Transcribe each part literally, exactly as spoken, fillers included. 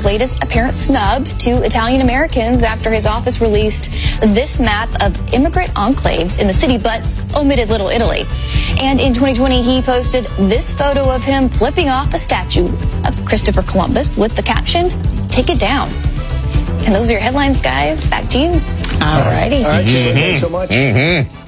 latest apparent snub to Italian Americans after his office released this map of immigrant enclaves in the city, but omitted Little Italy. And in twenty twenty, he posted this photo of him flipping off a statue of Christopher Columbus with the caption, "Take it down." And those are your headlines, guys. Back to you. All righty. All right, Mm-hmm. thanks so much. Mm-hmm.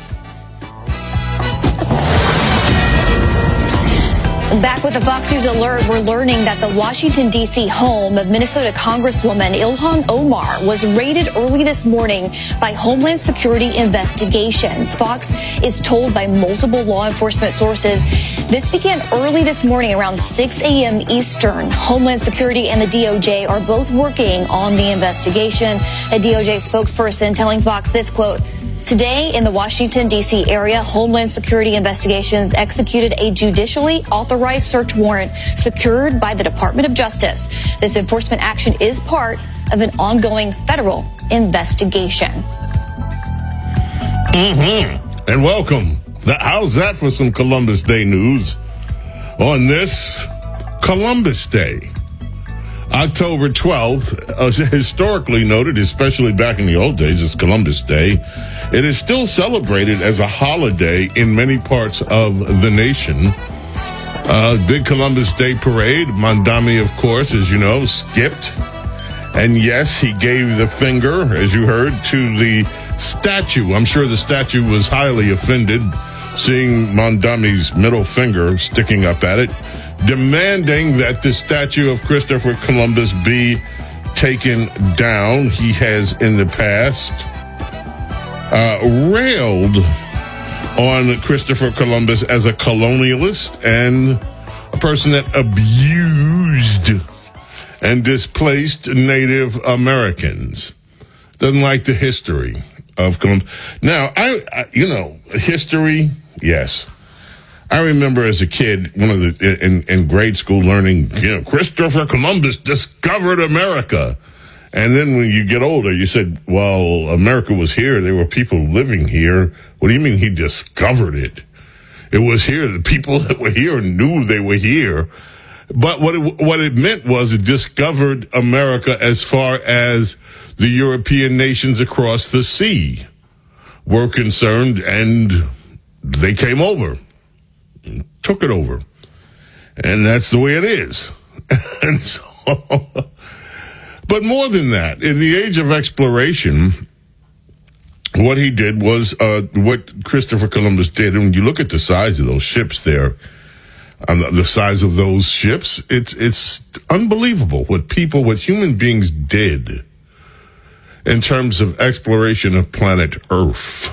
Back with the Fox News Alert, we're learning that the Washington, D C home of Minnesota Congresswoman Ilhan Omar was raided early this morning by Homeland Security investigations. Fox is told by multiple law enforcement sources this began early this morning around six a.m. Eastern. Homeland Security and the D O J are both working on the investigation. A D O J spokesperson telling Fox this, quote, "Today, in the Washington, D C area, Homeland Security investigations executed a judicially authorized search warrant secured by the Department of Justice. This enforcement action is part of an ongoing federal investigation." Mm-hmm. And welcome. How's that for some Columbus Day news? On this Columbus Day, October twelfth, uh, historically noted, especially back in the old days, as Columbus Day. It is still celebrated as a holiday in many parts of the nation. Uh, big Columbus Day parade. Mondami, of course, as you know, skipped. And yes, he gave the finger, as you heard, to the statue. I'm sure the statue was highly offended seeing Mondami's middle finger sticking up at it, demanding that the statue of Christopher Columbus be taken down. He has in the past uh, railed on Christopher Columbus as a colonialist and a person that abused and displaced Native Americans. Doesn't like the history of Columbus. Now, I, I you know, history, yes. I remember as a kid, one of the in, in grade school, learning, you know, Christopher Columbus discovered America. And then when you get older, you said, well, America was here. There were people living here. What do you mean he discovered it? It was here. The people that were here knew they were here. But what it, what it meant was it discovered America as far as the European nations across the sea were concerned, and they came over. Took it over. And that's the way it is. And so, but more than that, in the age of exploration, what he did was, uh, what Christopher Columbus did, and when you look at the size of those ships there, um, the size of those ships, it's, it's unbelievable what people, what human beings did in terms of exploration of planet Earth.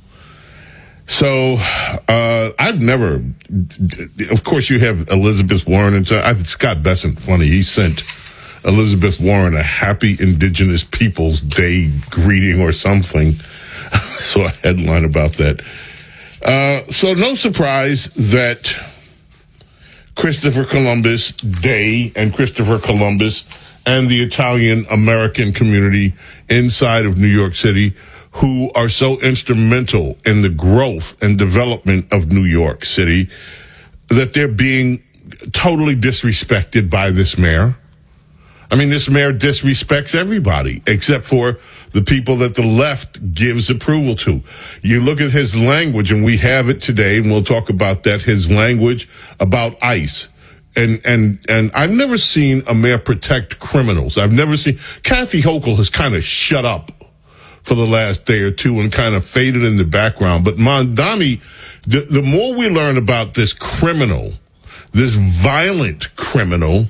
So, uh, I've never, of course you have Elizabeth Warren, and so I think Scott Bessent, funny, he sent Elizabeth Warren a happy Indigenous Peoples Day greeting or something. I saw a headline about that. Uh, so no surprise that Christopher Columbus Day and Christopher Columbus and the Italian American community inside of New York City, who are so instrumental in the growth and development of New York City, that they're being totally disrespected by this mayor. I mean, this mayor disrespects everybody except for the people that the left gives approval to. You look at his language, and we have it today, and we'll talk about that, his language about ICE. And, and, and I've never seen a mayor protect criminals. I've never seen, Kathy Hochul has kind of shut up for the last day or two and kind of faded in the background. But Mondami, the, the more we learn about this criminal, this violent criminal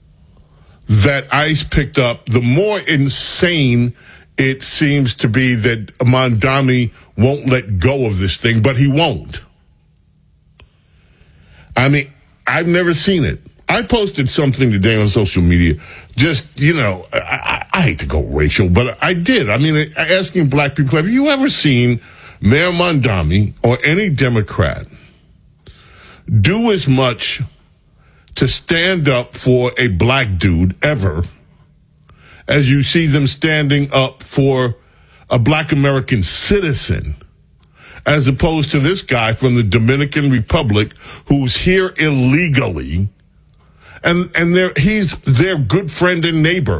that ICE picked up, the more insane it seems to be that Mondami won't let go of this thing, but he won't. I mean, I've never seen it. I posted something today on social media. Just, you know, I, I, I hate to go racial, but I did. I mean, asking black people, have you ever seen Mayor Mondami or any Democrat do as much to stand up for a black dude ever as you see them standing up for a black American citizen, as opposed to this guy from the Dominican Republic who's here illegally, and and they're, he's their good friend and neighbor.